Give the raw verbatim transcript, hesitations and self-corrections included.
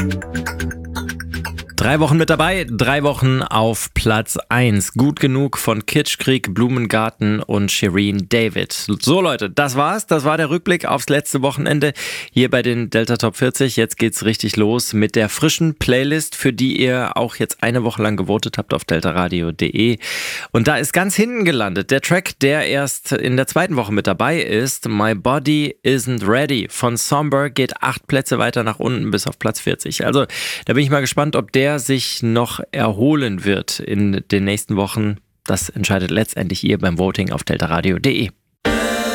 Drei Wochen mit dabei, drei Wochen auf Platz eins. Gut genug von Kitschkrieg, Blumengarten und Shireen David. So Leute, das war's. Das war der Rückblick aufs letzte Wochenende hier bei den Delta Top vierzig. Jetzt geht's richtig los mit der frischen Playlist, für die ihr auch jetzt eine Woche lang gewotet habt auf deltaradio punkt de. Und da ist ganz hinten gelandet der Track, der erst in der zweiten Woche mit dabei ist. My Body Isn't Ready von Somber geht acht Plätze weiter nach unten bis auf Platz vierzig. Also da bin ich mal gespannt, ob der sich noch erholen wird in den nächsten Wochen. Das entscheidet letztendlich ihr beim Voting auf deltaradio punkt de.